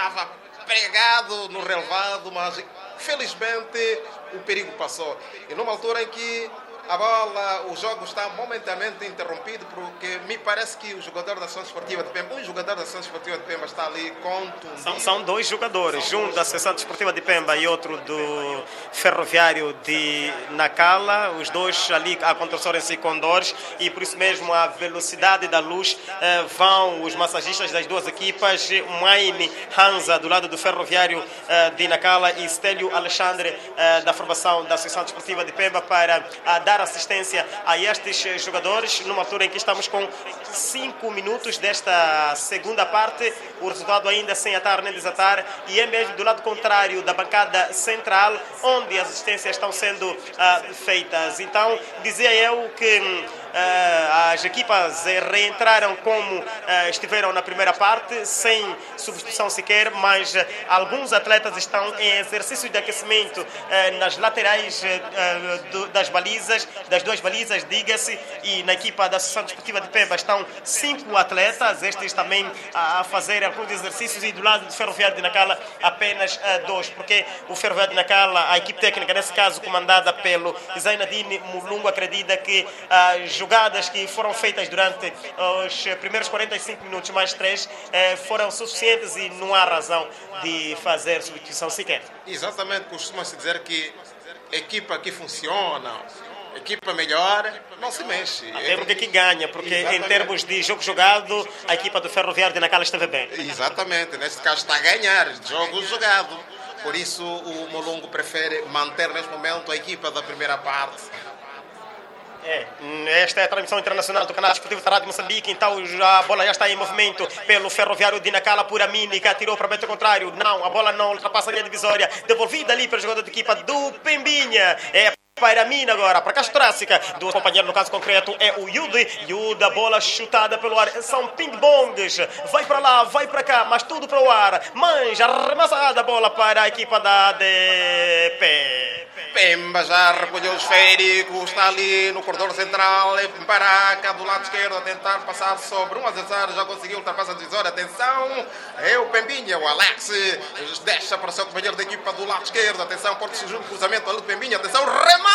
estava pregado no relevado, mas felizmente o perigo passou. E numa altura em que a bola, o jogo está momentaneamente interrompido, porque me parece que o jogador da Associação Desportiva de Pemba, um jogador da Associação Desportiva de Pemba está ali contundido. São dois jogadores, um da Associação Desportiva de Pemba e outro do Ferroviário de Nacala, os dois ali a contorcerem-se com dores, e por isso mesmo a velocidade da luz vão os massagistas das duas equipas, Maine Hansa do lado do Ferroviário de Nacala e Stélio Alexandre da formação da Associação Desportiva de Pemba para dar assistência a estes jogadores, numa altura em que estamos com 5 minutos desta segunda parte, o resultado ainda sem atar nem desatar, e é mesmo do lado contrário da bancada central onde as assistências estão sendo feitas. Então, dizia eu que as equipas reentraram como estiveram na primeira parte, sem substituição sequer, mas alguns atletas estão em exercício de aquecimento nas laterais das balizas, das duas balizas, diga-se, e na equipa da Associação Desportiva de Pemba estão 5 atletas, estes também a fazer alguns exercícios, e do lado do Ferroviário de Nacala apenas 2, porque o Ferroviário de Nacala, a equipe técnica, nesse caso comandada pelo Zainadine Mulungu, acredita que jogadas que foram feitas durante os primeiros 45 minutos mais 3 foram suficientes e não há razão de fazer substituição sequer. Exatamente, costuma-se dizer que equipa que funciona, equipa melhor, não se mexe. Até porque que ganha, porque exatamente, em termos de jogo jogado, a equipa do Ferroviário de Nacala esteve bem. Exatamente, neste caso está a ganhar, jogo jogado. Por isso o Mulungu prefere manter neste momento a equipa da primeira parte. Esta é a transmissão internacional do canal Desportivo da Rádio Moçambique. Então a bola já está em movimento pelo Ferroviário de Nacala por Amini, que atirou para o metro contrário. Não, a bola não ultrapassa a linha divisória. Devolvida ali pelo jogador da equipa do Pembinha. Para a mina agora, para a Caixa Torácica. Duas companheiras, no caso concreto, é o Yudi. A bola chutada pelo ar. São ping-bongs. Vai para lá, vai para cá, mas tudo para o ar. Manja, arremessada a bola para a equipa da ADP. Pemba já recolheu o esférico, está ali no corredor central, Paraca do lado esquerdo a tentar passar sobre um adversário, já conseguiu ultrapassar a divisória. Atenção, é o Pembinha, o Alex deixa para o seu companheiro da equipa do lado esquerdo. Atenção, corte-se junto, cruzamento ali do Pembinha. Atenção,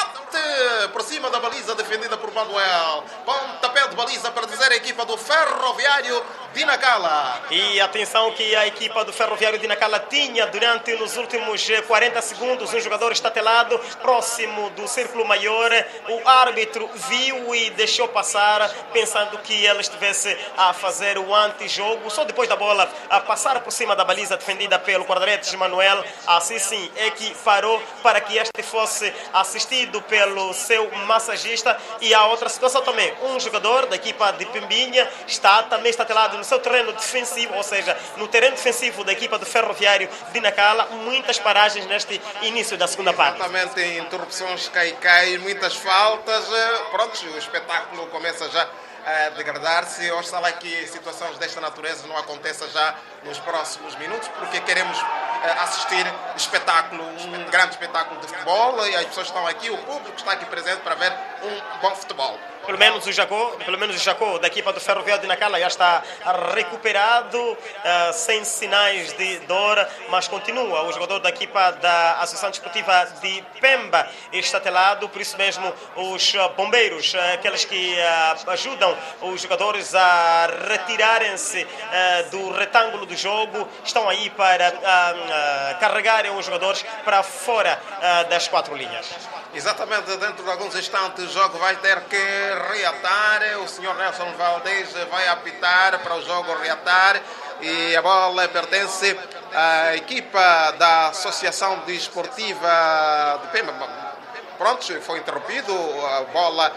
remate por cima da baliza defendida por Manuel. Pontapé de baliza para dizer a equipa do Ferroviário de Nacala. E atenção que a equipa do Ferroviário de Nacala tinha durante os últimos 40 segundos um jogador estatelado próximo do círculo maior. O árbitro viu e deixou passar, pensando que ele estivesse a fazer o antijogo. Só depois da bola a passar por cima da baliza defendida pelo guarda-redes Manuel, assim sim é que parou para que este fosse assistido pelo seu massagista. E a outra situação também, um jogador da equipa de Pembinha está também estatelado no seu terreno defensivo, ou seja, no terreno defensivo da equipa do Ferroviário de Nacala. Muitas paragens neste início da segunda parte. Exatamente, interrupções cai, muitas faltas. Pronto, o espetáculo começa já a degradar-se. Oxalá que situações desta natureza não aconteçam já nos próximos minutos, porque queremos assistir espetáculo, um grande espetáculo de futebol, e as pessoas estão aqui, o público está aqui presente para ver um bom futebol. Pelo menos o Jacó da equipa do Ferroviário de Nacala já está recuperado, sem sinais de dor, mas continua o jogador da equipa da Associação Desportiva de Pemba estatelado. Por isso mesmo os bombeiros, aqueles que ajudam os jogadores a retirarem-se do retângulo do jogo, estão aí para carregarem os jogadores para fora das 4 linhas. Exatamente, dentro de alguns instantes o jogo vai ter que reatar. O senhor Nelson Valdez vai apitar para o jogo reatar, e a bola pertence à equipa da Associação Desportiva de Pemba. Pronto, foi interrompido, a bola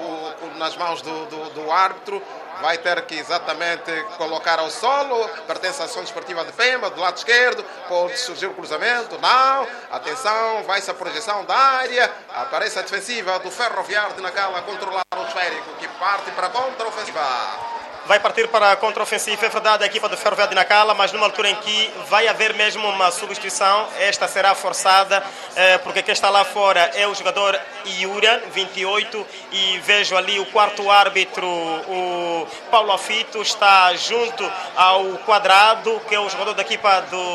nas mãos do árbitro. Vai ter que exatamente colocar ao solo. Pertence à Associação Desportiva de Pemba, do lado esquerdo. Pode surgir o cruzamento. Não. Atenção, vai-se a projeção da área. Aparece a defensiva do Ferroviário de Nacala a controlar o esférico, que parte para a contra-ofensiva. Vai partir para a contra-ofensiva, é verdade, a equipa do Ferroviário de Nacala, mas numa altura em que vai haver mesmo uma substituição. Esta será forçada, porque quem está lá fora é o jogador Iura, 28, e vejo ali o quarto árbitro, o Paulo Afito, está junto ao quadrado, que é o jogador da equipa do